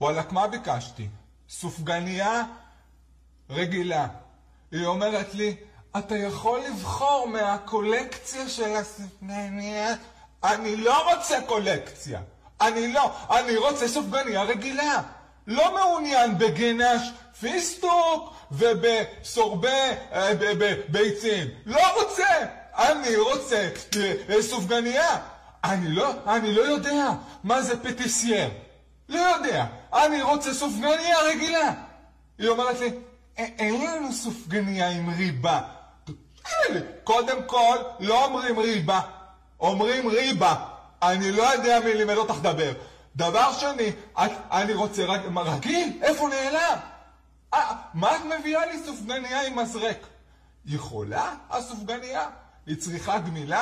וואלק, מה ביקשתי? סופגניה רגילה. היא אומרת לי, אתה יכול לבחור מהקולקציה של הסופגניה? אני לא רוצה קולקציה. אני רוצה סופגניה רגילה. לא מעוניין בגנש פיסטוק ובסורבה ביצים. לא רוצה. אני רוצה סופגניה. אני לא יודע מה זה פטיסייר. לא יודע. אני רוצה סופגניה רגילה. היא אומרת לי, אין לנו סופגניה עם ריבה. קודם כל, לא אומרים ריבה. אומרים ריבה. אני לא יודע מי לימד אותך דבר. דבר שני, אני רוצה רגיל. איפה נעלם? מה את מביאה לי סופגניה עם מזרק? יכולה הסופגניה? היא צריכה גמילה?